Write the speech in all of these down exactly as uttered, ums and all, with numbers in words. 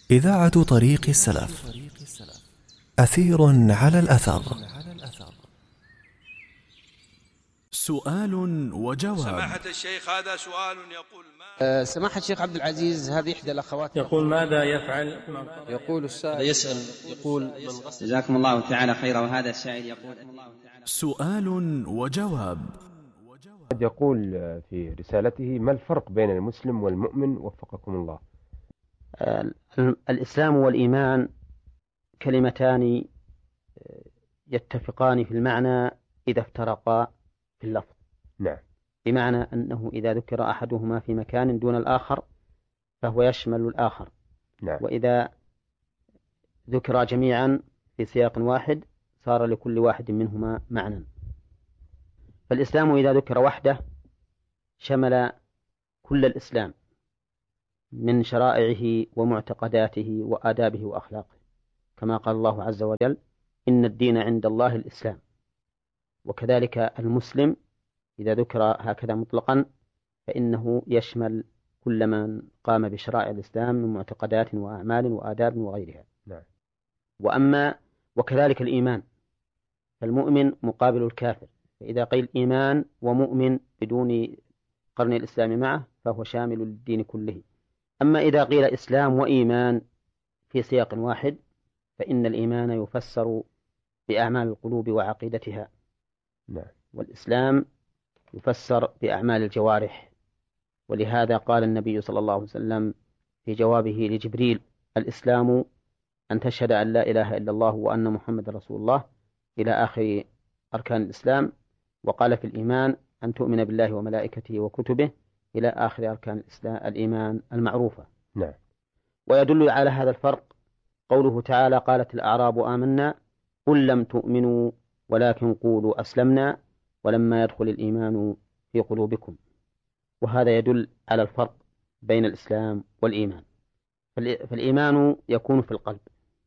إذاعة طريق السلف، أثير على الأثر. سؤال وجواب. سماحة الشيخ، هذا سؤال يقول ما أه سماحة الشيخ عبد العزيز، هذه إحدى الأخوات يقول ماذا يفعل؟ يقول السائل يسأل يقول من غسل. جزاكم الله تعالى خيرا. وهذا السائل يقول سؤال وجواب. قد يقول في رسالته: ما الفرق بين المسلم والمؤمن وفقكم الله؟ أه الإسلام والإيمان كلمتان يتفقان في المعنى إذا افترقا في اللفظ. نعم. بمعنى أنه إذا ذكر أحدهما في مكان دون الآخر فهو يشمل الآخر. نعم. وإذا ذكر جميعا في سياق واحد صار لكل واحد منهما معنى. فالإسلام إذا ذكر وحده شمل كل الإسلام من شرائعه ومعتقداته وآدابه وأخلاقه، كما قال الله عز وجل: إن الدين عند الله الإسلام. وكذلك المسلم إذا ذكر هكذا مطلقا فإنه يشمل كل من قام بشرائع الإسلام من معتقدات وأعمال وآداب وغيرها. نعم. وأما وكذلك الإيمان، فالمؤمن مقابل الكافر، فإذا قيل إيمان ومؤمن بدون قرن الإسلام معه فهو شامل للدين كله. أما إذا قيل إسلام وإيمان في سياق واحد فإن الإيمان يفسر بأعمال القلوب وعقيدتها. نعم. والإسلام يفسر بأعمال الجوارح. ولهذا قال النبي صلى الله عليه وسلم في جوابه لجبريل: الإسلام أن تشهد أن لا إله إلا الله وأن محمد رسول الله، إلى آخر أركان الإسلام. وقال في الإيمان: أن تؤمن بالله وملائكته وكتبه، إلى آخر أركان الإسلام الإيمان المعروفة. نعم. ويدل على هذا الفرق قوله تعالى: قالت الأعراب آمنا قل لم تؤمنوا ولكن قولوا أسلمنا ولما يدخل الإيمان في قلوبكم. وهذا يدل على الفرق بين الإسلام والإيمان. فالإيمان يكون في القلب،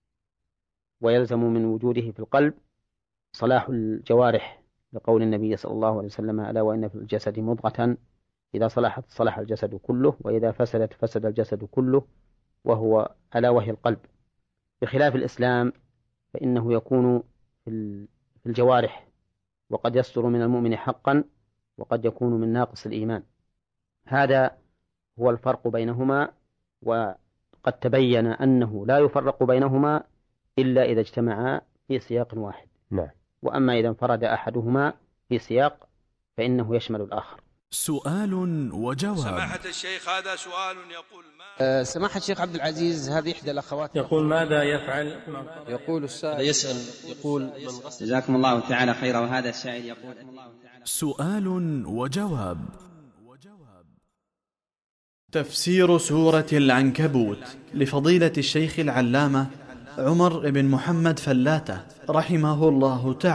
ويلزم من وجوده في القلب صلاح الجوارح، لقول النبي صلى الله عليه وسلم: ألا وإن في الجسد مضغة إذا صلحت صلح الجسد كله وإذا فسدت فسد الجسد كله، وهو ألا وهي القلب. بخلاف الإسلام فإنه يكون في الجوارح، وقد يصدر من المؤمن حقا وقد يكون من ناقص الإيمان. هذا هو الفرق بينهما، وقد تبين أنه لا يفرق بينهما إلا إذا اجتمعا في سياق واحد. نعم. وأما إذا انفرد أحدهما في سياق فإنه يشمل الآخر. سؤال وجواب. سماحة الشيخ، هذا سؤال يقول ما أه سماحة الشيخ عبد العزيز، هذه إحدى الأخوات يقول ماذا يفعل؟ يقول السائل يسأل يقول من غسل. جزاكم الله تعالى خيرا. وهذا السائل يقول سؤال وجواب. تفسير سورة العنكبوت لفضيلة الشيخ العلامة عمر بن محمد فلاتة رحمه الله تعالى.